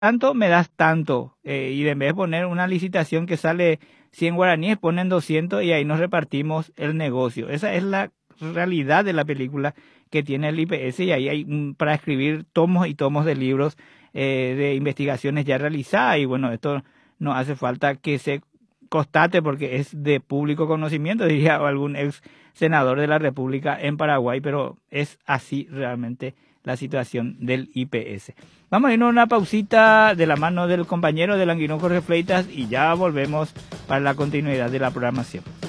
tanto, me das tanto. Y en vez de poner una licitación que sale 100 guaraníes, ponen 200 y ahí nos repartimos el negocio. Esa es la realidad de la película que tiene el IPS y ahí hay para escribir tomos y tomos de libros de investigaciones ya realizadas y bueno, esto no hace falta que se constate porque es de público conocimiento, diría algún ex senador de la República en Paraguay, pero es así realmente la situación del IPS. Vamos a irnos a una pausita de la mano del compañero del Anguino Jorge Fleitas y ya volvemos para la continuidad de la programación.